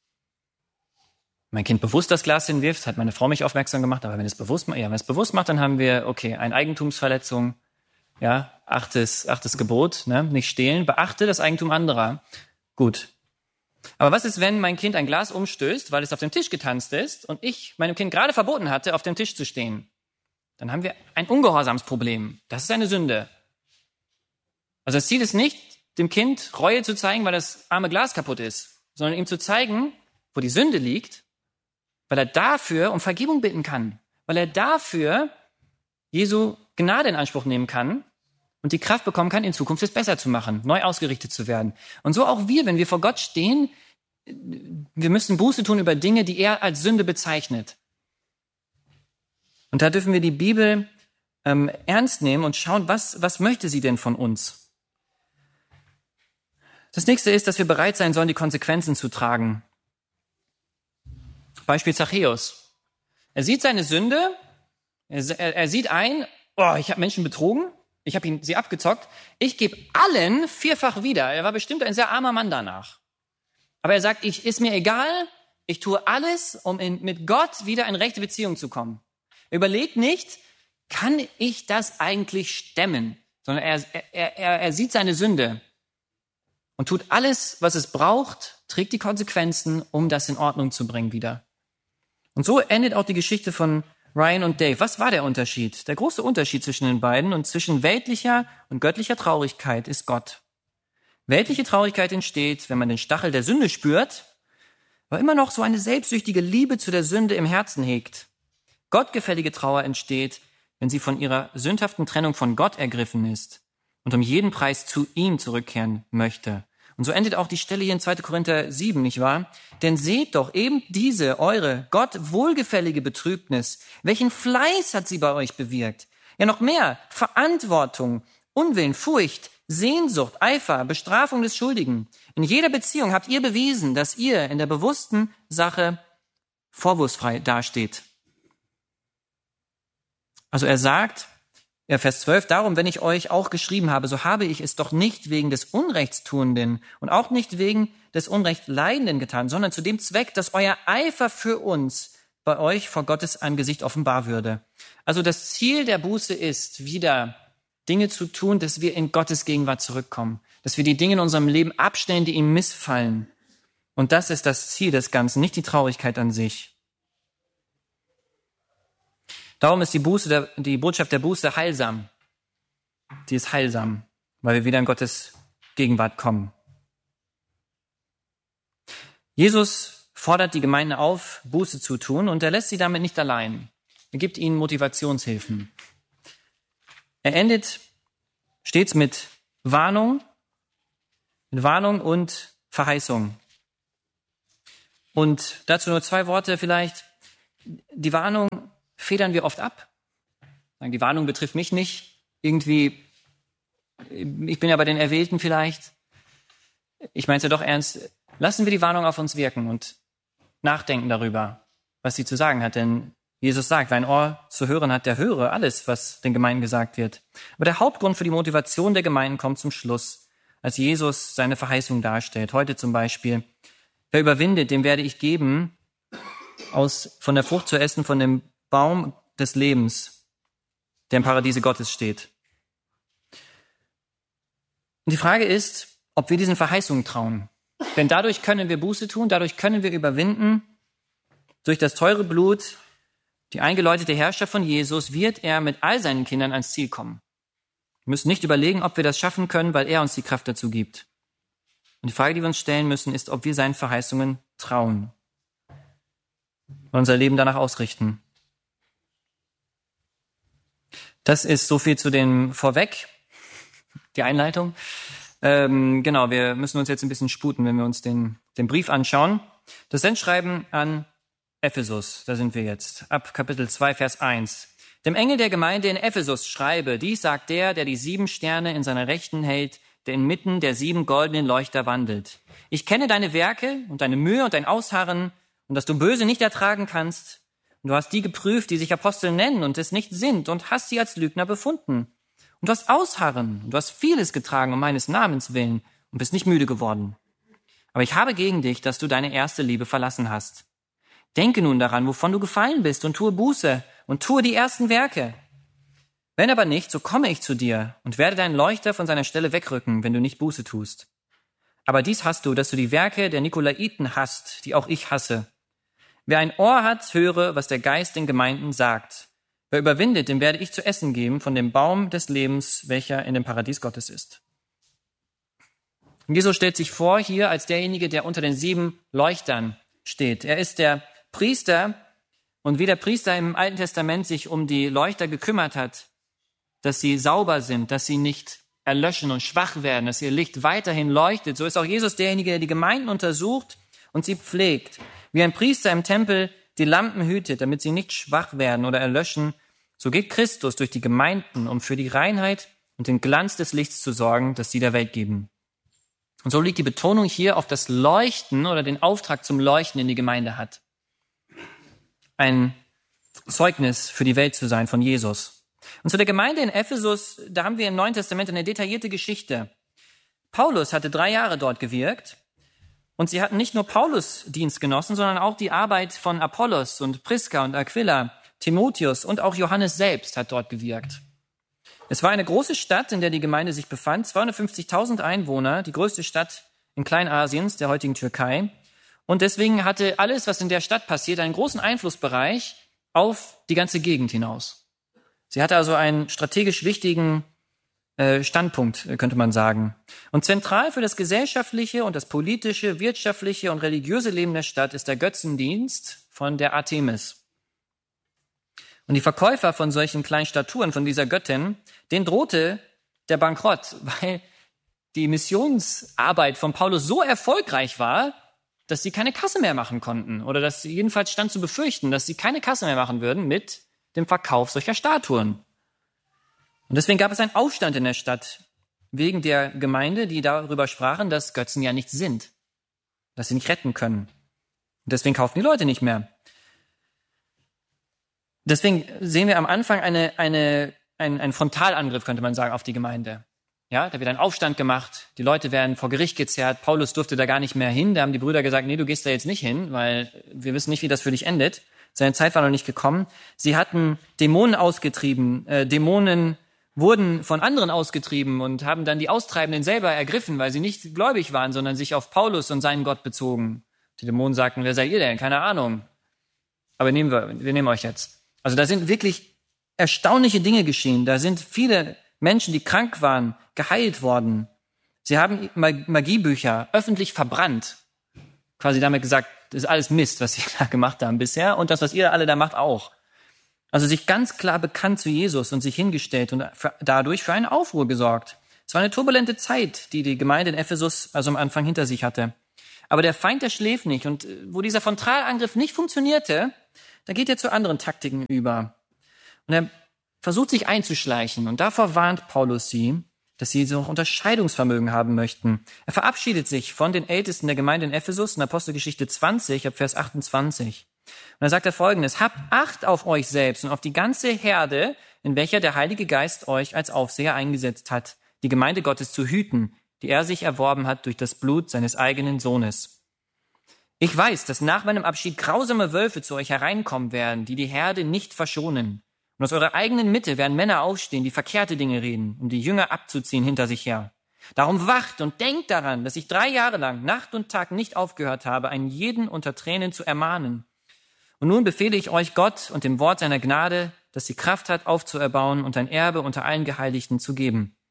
Mein Kind bewusst das Glas hinwirft, hat meine Frau mich aufmerksam gemacht, aber wenn es bewusst macht, dann haben wir, eine Eigentumsverletzung, ja, achtes Gebot, ne, nicht stehlen, beachte das Eigentum anderer. Gut. Aber was ist, wenn mein Kind ein Glas umstößt, weil es auf dem Tisch getanzt ist und ich meinem Kind gerade verboten hatte, auf dem Tisch zu stehen? Dann haben wir ein Ungehorsamsproblem. Das ist eine Sünde. Also das Ziel ist nicht, dem Kind Reue zu zeigen, weil das arme Glas kaputt ist, sondern ihm zu zeigen, wo die Sünde liegt, weil er dafür um Vergebung bitten kann, weil er dafür Jesu Gnade in Anspruch nehmen kann und die Kraft bekommen kann, in Zukunft es besser zu machen, neu ausgerichtet zu werden. Und so auch wir, wenn wir vor Gott stehen, wir müssen Buße tun über Dinge, die er als Sünde bezeichnet. Und da dürfen wir die Bibel ernst nehmen und schauen, was möchte sie denn von uns? Das nächste ist, dass wir bereit sein sollen, die Konsequenzen zu tragen. Beispiel Zachäus. Er sieht seine Sünde, er sieht ein, ich habe Menschen betrogen, ich habe sie abgezockt, ich gebe allen vierfach wieder. Er war bestimmt ein sehr armer Mann danach. Aber er sagt, ist mir egal, ich tue alles, um mit Gott wieder in rechte Beziehung zu kommen. Er überlegt nicht, kann ich das eigentlich stemmen? Sondern er sieht seine Sünde und tut alles, was es braucht, trägt die Konsequenzen, um das in Ordnung zu bringen wieder. Und so endet auch die Geschichte von Ryan und Dave. Was war der Unterschied? Der große Unterschied zwischen den beiden und zwischen weltlicher und göttlicher Traurigkeit ist Gott. Weltliche Traurigkeit entsteht, wenn man den Stachel der Sünde spürt, aber immer noch so eine selbstsüchtige Liebe zu der Sünde im Herzen hegt. Gottgefällige Trauer entsteht, wenn sie von ihrer sündhaften Trennung von Gott ergriffen ist und um jeden Preis zu ihm zurückkehren möchte. Und so endet auch die Stelle hier in 2. Korinther 7, nicht wahr? Denn seht doch eben diese, eure Gott wohlgefällige Betrübnis. Welchen Fleiß hat sie bei euch bewirkt? Ja, noch mehr. Verantwortung, Unwillen, Furcht, Sehnsucht, Eifer, Bestrafung des Schuldigen. In jeder Beziehung habt ihr bewiesen, dass ihr in der bewussten Sache vorwurfsfrei dasteht. Also er sagt, Vers 12, darum, wenn ich euch auch geschrieben habe, so habe ich es doch nicht wegen des Unrechtstuenden und auch nicht wegen des Unrechtleidenden getan, sondern zu dem Zweck, dass euer Eifer für uns bei euch vor Gottes Angesicht offenbar würde. Also das Ziel der Buße ist, wieder Dinge zu tun, dass wir in Gottes Gegenwart zurückkommen, dass wir die Dinge in unserem Leben abstellen, die ihm missfallen. Und das ist das Ziel des Ganzen, nicht die Traurigkeit an sich. Darum ist die Botschaft der Buße heilsam. Die ist heilsam, weil wir wieder in Gottes Gegenwart kommen. Jesus fordert die Gemeinde auf, Buße zu tun, und er lässt sie damit nicht allein. Er gibt ihnen Motivationshilfen. Er endet stets mit Warnung und Verheißung. Und dazu nur 2 Worte vielleicht. Die Warnung federn wir oft ab. Die Warnung betrifft mich nicht. Irgendwie, ich bin ja bei den Erwählten vielleicht. Ich meine es ja doch ernst. Lassen wir die Warnung auf uns wirken und nachdenken darüber, was sie zu sagen hat. Denn Jesus sagt, wer ein Ohr zu hören hat, der höre alles, was den Gemeinden gesagt wird. Aber der Hauptgrund für die Motivation der Gemeinden kommt zum Schluss, als Jesus seine Verheißung darstellt. Heute zum Beispiel, wer überwindet, dem werde ich geben, von der Frucht zu essen, von dem Baum des Lebens, der im Paradiese Gottes steht. Und die Frage ist, ob wir diesen Verheißungen trauen. Denn dadurch können wir Buße tun, dadurch können wir überwinden. Durch das teure Blut, die eingeläutete Herrschaft von Jesus, wird er mit all seinen Kindern ans Ziel kommen. Wir müssen nicht überlegen, ob wir das schaffen können, weil er uns die Kraft dazu gibt. Und die Frage, die wir uns stellen müssen, ist, ob wir seinen Verheißungen trauen und unser Leben danach ausrichten. Das ist so viel zu dem Vorweg, die Einleitung. Genau, wir müssen uns jetzt ein bisschen sputen, wenn wir uns den Brief anschauen. Das Sendschreiben an Ephesus, da sind wir jetzt, ab Kapitel 2, Vers 1. Dem Engel der Gemeinde in Ephesus schreibe, dies sagt der die 7 Sterne in seiner Rechten hält, der inmitten der 7 goldenen Leuchter wandelt. Ich kenne deine Werke und deine Mühe und dein Ausharren und dass du Böse nicht ertragen kannst. Und du hast die geprüft, die sich Apostel nennen und es nicht sind und hast sie als Lügner befunden. Und du hast Ausharren und du hast vieles getragen um meines Namens willen und bist nicht müde geworden. Aber ich habe gegen dich, dass du deine erste Liebe verlassen hast. Denke nun daran, wovon du gefallen bist und tue Buße und tue die ersten Werke. Wenn aber nicht, so komme ich zu dir und werde deinen Leuchter von seiner Stelle wegrücken, wenn du nicht Buße tust. Aber dies hast du, dass du die Werke der Nikolaiten hasst, die auch ich hasse. Wer ein Ohr hat, höre, was der Geist den Gemeinden sagt. Wer überwindet, dem werde ich zu essen geben von dem Baum des Lebens, welcher in dem Paradies Gottes ist. Und Jesus stellt sich vor hier als derjenige, der unter den 7 Leuchtern steht. Er ist der Priester, und wie der Priester im Alten Testament sich um die Leuchter gekümmert hat, dass sie sauber sind, dass sie nicht erlöschen und schwach werden, dass ihr Licht weiterhin leuchtet, so ist auch Jesus derjenige, der die Gemeinden untersucht und sie pflegt. Wie ein Priester im Tempel die Lampen hütet, damit sie nicht schwach werden oder erlöschen, so geht Christus durch die Gemeinden, um für die Reinheit und den Glanz des Lichts zu sorgen, das sie der Welt geben. Und so liegt die Betonung hier auf das Leuchten oder den Auftrag zum Leuchten in die Gemeinde hat. Ein Zeugnis für die Welt zu sein von Jesus. Und zu der Gemeinde in Ephesus, da haben wir im Neuen Testament eine detaillierte Geschichte. Paulus hatte 3 Jahre dort gewirkt und sie hatten nicht nur Paulus Dienst genossen, sondern auch die Arbeit von Apollos und Priska und Aquila, Timotheus und auch Johannes selbst hat dort gewirkt. Es war eine große Stadt, in der die Gemeinde sich befand, 250.000 Einwohner, die größte Stadt in Kleinasiens, der heutigen Türkei. Und deswegen hatte alles, was in der Stadt passiert, einen großen Einflussbereich auf die ganze Gegend hinaus. Sie hatte also einen strategisch wichtigen Standpunkt, könnte man sagen. Und zentral für das gesellschaftliche und das politische, wirtschaftliche und religiöse Leben der Stadt ist der Götzendienst von der Artemis. Und die Verkäufer von solchen kleinen Statuen von dieser Göttin, denen drohte der Bankrott, weil die Missionsarbeit von Paulus so erfolgreich war, dass sie keine Kasse mehr machen konnten. Oder dass sie jedenfalls stand zu befürchten, dass sie keine Kasse mehr machen würden mit dem Verkauf solcher Statuen. Und deswegen gab es einen Aufstand in der Stadt wegen der Gemeinde, die darüber sprachen, dass Götzen ja nichts sind, dass sie nicht retten können. Und deswegen kauften die Leute nicht mehr. Deswegen sehen wir am Anfang einen Frontalangriff, könnte man sagen, auf die Gemeinde. Ja, da wird ein Aufstand gemacht, die Leute werden vor Gericht gezerrt, Paulus durfte da gar nicht mehr hin, da haben die Brüder gesagt, nee, du gehst da jetzt nicht hin, weil wir wissen nicht, wie das für dich endet. Seine Zeit war noch nicht gekommen. Sie hatten Dämonen ausgetrieben, Dämonen wurden von anderen ausgetrieben und haben dann die Austreibenden selber ergriffen, weil sie nicht gläubig waren, sondern sich auf Paulus und seinen Gott bezogen. Die Dämonen sagten, wer seid ihr denn? Keine Ahnung. Aber wir nehmen euch jetzt. Also da sind wirklich erstaunliche Dinge geschehen. Da sind viele Menschen, die krank waren, geheilt worden. Sie haben Magiebücher öffentlich verbrannt. Quasi damit gesagt, das ist alles Mist, was sie da gemacht haben bisher und das, was ihr alle da macht, auch. Also sich ganz klar bekannt zu Jesus und sich hingestellt und dadurch für einen Aufruhr gesorgt. Es war eine turbulente Zeit, die Gemeinde in Ephesus also am Anfang hinter sich hatte. Aber der Feind, der schläft nicht. Und wo dieser Frontalangriff nicht funktionierte, da geht er zu anderen Taktiken über. Und er versucht sich einzuschleichen. Und davor warnt Paulus sie, dass sie so Unterscheidungsvermögen haben möchten. Er verabschiedet sich von den Ältesten der Gemeinde in Ephesus in Apostelgeschichte 20, ab Vers 28. Und dann sagt er Folgendes: Habt Acht auf euch selbst und auf die ganze Herde, in welcher der Heilige Geist euch als Aufseher eingesetzt hat, die Gemeinde Gottes zu hüten, die er sich erworben hat durch das Blut seines eigenen Sohnes. Ich weiß, dass nach meinem Abschied grausame Wölfe zu euch hereinkommen werden, die Herde nicht verschonen. Und aus eurer eigenen Mitte werden Männer aufstehen, die verkehrte Dinge reden, um die Jünger abzuziehen hinter sich her. Darum wacht und denkt daran, dass ich 3 Jahre lang Nacht und Tag nicht aufgehört habe, einen jeden unter Tränen zu ermahnen. Und nun befehle ich euch Gott und dem Wort seiner Gnade, das die Kraft hat, aufzuerbauen und ein Erbe unter allen Geheiligten zu geben.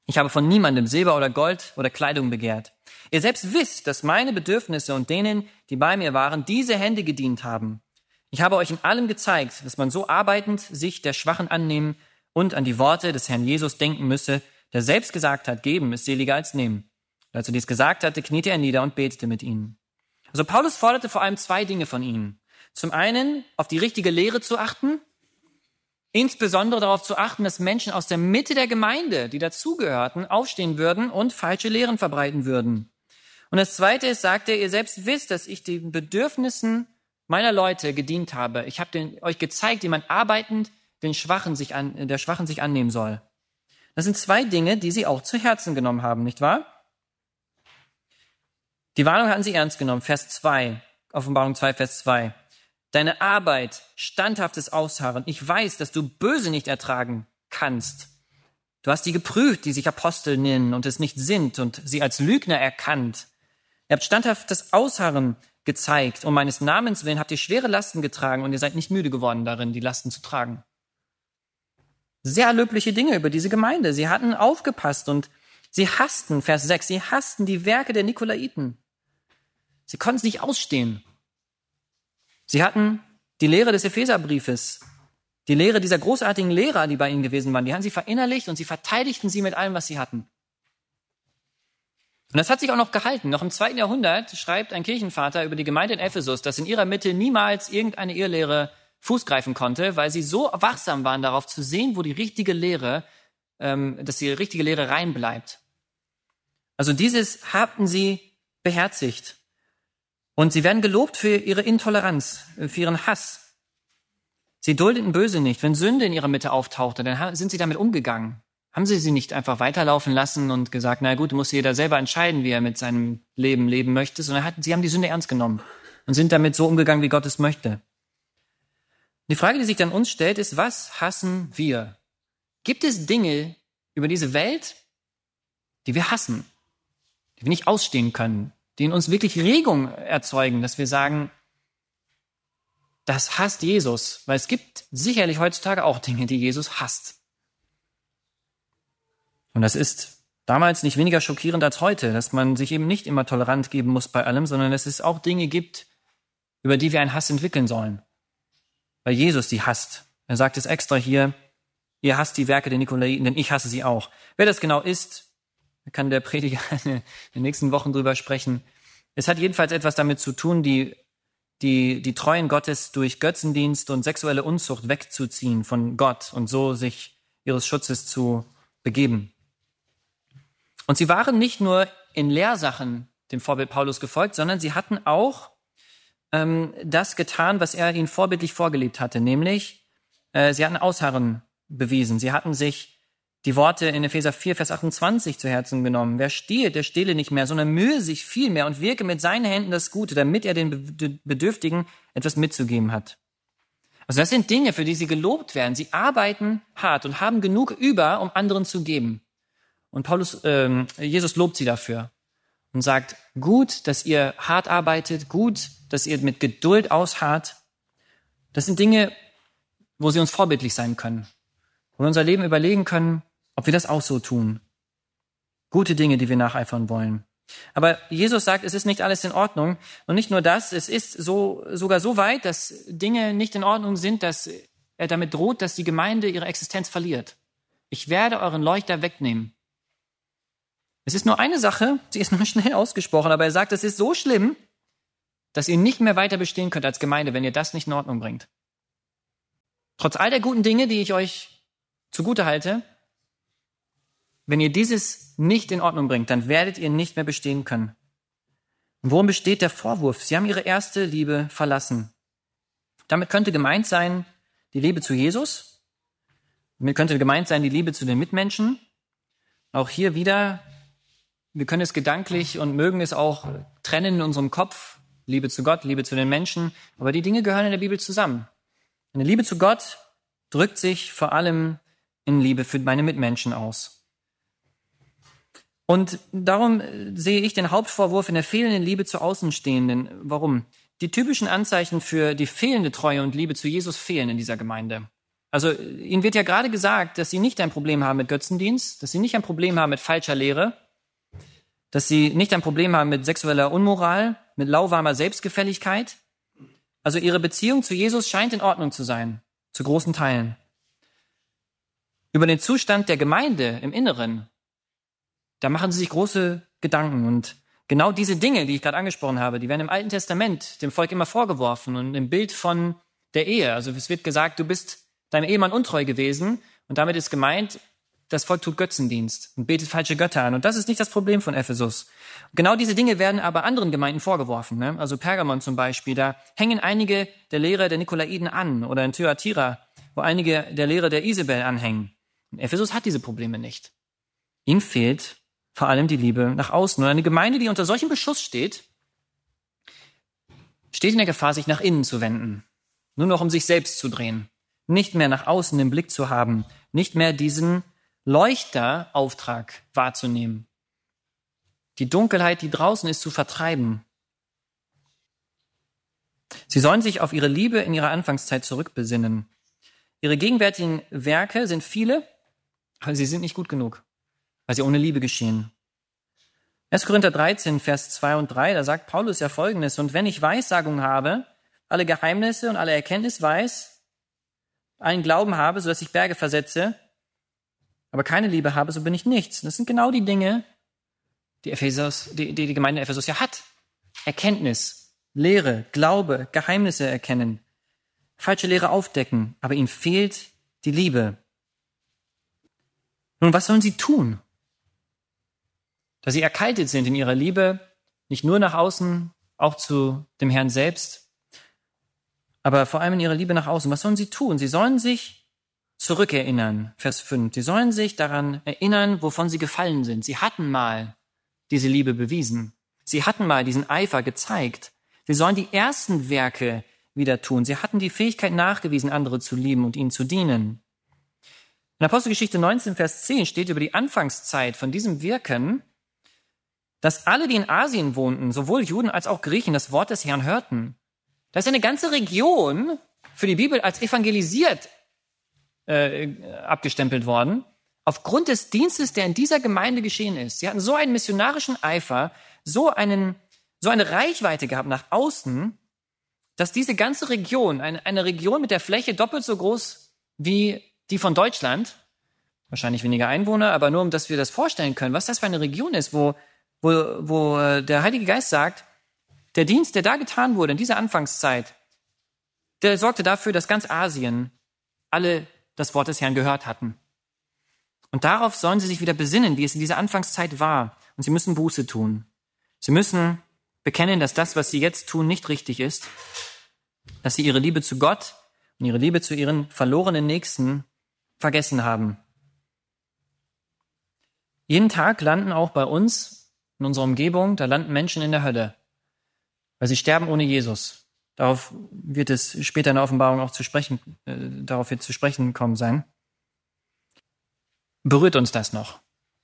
Ich habe von niemandem Silber oder Gold oder Kleidung begehrt. Ihr selbst wisst, dass meine Bedürfnisse und denen, die bei mir waren, diese Hände gedient haben. Ich habe euch in allem gezeigt, dass man so arbeitend sich der Schwachen annehmen und an die Worte des Herrn Jesus denken müsse, der selbst gesagt hat, geben ist seliger als nehmen. Und als er dies gesagt hatte, kniete er nieder und betete mit ihnen. Also Paulus forderte vor allem zwei Dinge von ihnen. Zum einen, auf die richtige Lehre zu achten, insbesondere darauf zu achten, dass Menschen aus der Mitte der Gemeinde, die dazugehörten, aufstehen würden und falsche Lehren verbreiten würden. Und das Zweite ist, sagt er, ihr selbst wisst, dass ich den Bedürfnissen meiner Leute gedient habe. Ich habe euch gezeigt, wie man arbeitend der Schwachen sich annehmen soll. Das sind zwei Dinge, die sie auch zu Herzen genommen haben, nicht wahr? Die Warnung hatten sie ernst genommen. Vers 2, Offenbarung 2, Vers 2. Deine Arbeit, standhaftes Ausharren. Ich weiß, dass du Böse nicht ertragen kannst. Du hast die geprüft, die sich Apostel nennen und es nicht sind und sie als Lügner erkannt. Ihr habt standhaftes Ausharren gezeigt. Um meines Namens willen habt ihr schwere Lasten getragen und ihr seid nicht müde geworden darin, die Lasten zu tragen. Sehr löbliche Dinge über diese Gemeinde. Sie hatten aufgepasst und sie hassten, Vers 6, sie hassten die Werke der Nikolaiten. Sie konnten es nicht ausstehen. Sie hatten die Lehre des Epheserbriefes, die Lehre dieser großartigen Lehrer, die bei ihnen gewesen waren, die haben sie verinnerlicht und sie verteidigten sie mit allem, was sie hatten. Und das hat sich auch noch gehalten. Noch im 2. Jahrhundert schreibt ein Kirchenvater über die Gemeinde in Ephesus, dass in ihrer Mitte niemals irgendeine Irrlehre Fuß greifen konnte, weil sie so wachsam waren, darauf zu sehen, wo die richtige Lehre, dass die richtige Lehre rein bleibt. Also dieses hatten sie beherzigt. Und sie werden gelobt für ihre Intoleranz, für ihren Hass. Sie duldeten Böse nicht. Wenn Sünde in ihrer Mitte auftauchte, dann sind sie damit umgegangen. Haben sie nicht einfach weiterlaufen lassen und gesagt, na gut, muss jeder selber entscheiden, wie er mit seinem Leben leben möchte, sondern sie haben die Sünde ernst genommen und sind damit so umgegangen, wie Gott es möchte. Die Frage, die sich dann uns stellt, ist, was hassen wir? Gibt es Dinge über diese Welt, die wir hassen, die wir nicht ausstehen können, die in uns wirklich Regung erzeugen, dass wir sagen, das hasst Jesus, weil es gibt sicherlich heutzutage auch Dinge, die Jesus hasst. Und das ist damals nicht weniger schockierend als heute, dass man sich eben nicht immer tolerant geben muss bei allem, sondern dass es auch Dinge gibt, über die wir einen Hass entwickeln sollen. Weil Jesus die hasst. Er sagt es extra hier, ihr hasst die Werke der Nikolaiten, denn ich hasse sie auch. Wer das genau ist, kann der Prediger in den nächsten Wochen drüber sprechen. Es hat jedenfalls etwas damit zu tun, die Treuen Gottes durch Götzendienst und sexuelle Unzucht wegzuziehen von Gott und so sich ihres Schutzes zu begeben. Und sie waren nicht nur in Lehrsachen dem Vorbild Paulus gefolgt, sondern sie hatten auch das getan, was er ihnen vorbildlich vorgelebt hatte, nämlich sie hatten Ausharren bewiesen. Sie hatten sich die Worte in Epheser 4, Vers 28 zu Herzen genommen. Wer stiehlt, der stehle nicht mehr, sondern mühe sich viel mehr und wirke mit seinen Händen das Gute, damit er den Bedürftigen etwas mitzugeben hat. Also das sind Dinge, für die sie gelobt werden. Sie arbeiten hart und haben genug über, um anderen zu geben. Und Jesus lobt sie dafür und sagt, gut, dass ihr hart arbeitet, gut, dass ihr mit Geduld ausharrt. Das sind Dinge, wo sie uns vorbildlich sein können, wo wir unser Leben überlegen können, ob wir das auch so tun. Gute Dinge, die wir nacheifern wollen. Aber Jesus sagt, es ist nicht alles in Ordnung. Und nicht nur das, es ist sogar so weit, dass Dinge nicht in Ordnung sind, dass er damit droht, dass die Gemeinde ihre Existenz verliert. Ich werde euren Leuchter wegnehmen. Es ist nur eine Sache, sie ist nur schnell ausgesprochen, aber er sagt, es ist so schlimm, dass ihr nicht mehr weiter bestehen könnt als Gemeinde, wenn ihr das nicht in Ordnung bringt. Trotz all der guten Dinge, die ich euch zugute halte, wenn ihr dieses nicht in Ordnung bringt, dann werdet ihr nicht mehr bestehen können. Und worin besteht der Vorwurf? Sie haben ihre erste Liebe verlassen. Damit könnte gemeint sein die Liebe zu Jesus. Damit könnte gemeint sein die Liebe zu den Mitmenschen. Auch hier wieder, wir können es gedanklich und mögen es auch trennen in unserem Kopf. Liebe zu Gott, Liebe zu den Menschen. Aber die Dinge gehören in der Bibel zusammen. Eine Liebe zu Gott drückt sich vor allem in Liebe für meine Mitmenschen aus. Und darum sehe ich den Hauptvorwurf in der fehlenden Liebe zu Außenstehenden. Warum? Die typischen Anzeichen für die fehlende Treue und Liebe zu Jesus fehlen in dieser Gemeinde. Also ihnen wird ja gerade gesagt, dass sie nicht ein Problem haben mit Götzendienst, dass sie nicht ein Problem haben mit falscher Lehre, dass sie nicht ein Problem haben mit sexueller Unmoral, mit lauwarmer Selbstgefälligkeit. Also ihre Beziehung zu Jesus scheint in Ordnung zu sein, zu großen Teilen. Über den Zustand der Gemeinde im Inneren, da machen sie sich große Gedanken. Und genau diese Dinge, die ich gerade angesprochen habe, die werden im Alten Testament dem Volk immer vorgeworfen und im Bild von der Ehe. Also es wird gesagt, du bist deinem Ehemann untreu gewesen und damit ist gemeint, das Volk tut Götzendienst und betet falsche Götter an. Und das ist nicht das Problem von Ephesus. Genau diese Dinge werden aber anderen Gemeinden vorgeworfen. Ne? Also Pergamon zum Beispiel, da hängen einige der Lehre der Nikolaiten an oder in Thyatira, wo einige der Lehre der Isabel anhängen. Und Ephesus hat diese Probleme nicht. Ihm fehlt vor allem die Liebe nach außen. Und eine Gemeinde, die unter solchem Beschuss steht in der Gefahr, sich nach innen zu wenden. Nur noch um sich selbst zu drehen. Nicht mehr nach außen den Blick zu haben. Nicht mehr diesen Leuchterauftrag wahrzunehmen. Die Dunkelheit, die draußen ist, zu vertreiben. Sie sollen sich auf ihre Liebe in ihrer Anfangszeit zurückbesinnen. Ihre gegenwärtigen Werke sind viele, aber sie sind nicht gut genug, weil sie ohne Liebe geschehen. 1. Korinther 13, Vers 2 und 3, da sagt Paulus ja Folgendes: Und wenn ich Weissagung habe, alle Geheimnisse und alle Erkenntnis weiß, allen Glauben habe, sodass ich Berge versetze, aber keine Liebe habe, so bin ich nichts. Das sind genau die Dinge, die Gemeinde Ephesus ja hat. Erkenntnis, Lehre, Glaube, Geheimnisse erkennen, falsche Lehre aufdecken, aber ihnen fehlt die Liebe. Nun, was sollen sie tun? Da sie erkaltet sind in ihrer Liebe, nicht nur nach außen, auch zu dem Herrn selbst, aber vor allem in ihrer Liebe nach außen. Was sollen sie tun? Sie sollen sich zurückerinnern, Vers 5. Sie sollen sich daran erinnern, wovon sie gefallen sind. Sie hatten mal diese Liebe bewiesen. Sie hatten mal diesen Eifer gezeigt. Sie sollen die ersten Werke wieder tun. Sie hatten die Fähigkeit nachgewiesen, andere zu lieben und ihnen zu dienen. In Apostelgeschichte 19, Vers 10 steht über die Anfangszeit von diesem Wirken, dass alle, die in Asien wohnten, sowohl Juden als auch Griechen, das Wort des Herrn hörten. Da ist eine ganze Region für die Bibel als evangelisiert abgestempelt worden, aufgrund des Dienstes, der in dieser Gemeinde geschehen ist. Sie hatten so einen missionarischen Eifer, so eine Reichweite gehabt nach außen, dass diese ganze Region, eine Region mit der Fläche doppelt so groß wie die von Deutschland, wahrscheinlich weniger Einwohner, aber nur um dass wir das vorstellen können, was das für eine Region ist, wo der Heilige Geist sagt, der Dienst, der da getan wurde in dieser Anfangszeit, der sorgte dafür, dass ganz Asien alle das Wort des Herrn gehört hatten. Und darauf sollen sie sich wieder besinnen, wie es in dieser Anfangszeit war. Und sie müssen Buße tun. Sie müssen bekennen, dass das, was sie jetzt tun, nicht richtig ist, dass sie ihre Liebe zu Gott und ihre Liebe zu ihren verlorenen Nächsten vergessen haben. Jeden Tag landen auch bei uns, in unserer Umgebung, da landen Menschen in der Hölle, weil sie sterben ohne Jesus. Darauf wird es später in der Offenbarung auch zu sprechen kommen sein. Berührt uns das noch?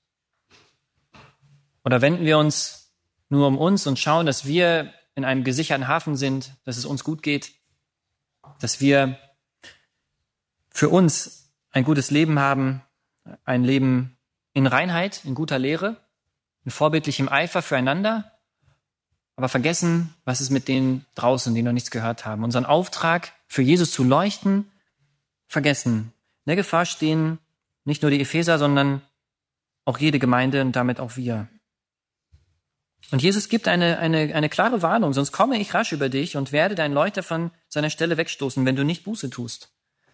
Oder wenden wir uns nur um uns und schauen, dass wir in einem gesicherten Hafen sind, dass es uns gut geht, dass wir für uns ein gutes Leben haben, ein Leben in Reinheit, in guter Lehre, in vorbildlichem Eifer füreinander, aber vergessen, was ist mit denen draußen, die noch nichts gehört haben. Unseren Auftrag, für Jesus zu leuchten, vergessen. In der Gefahr stehen nicht nur die Epheser, sondern auch jede Gemeinde und damit auch wir. Und Jesus gibt eine klare Warnung, sonst komme ich rasch über dich und werde deinen Leuchter von seiner Stelle wegstoßen, wenn du nicht Buße tust.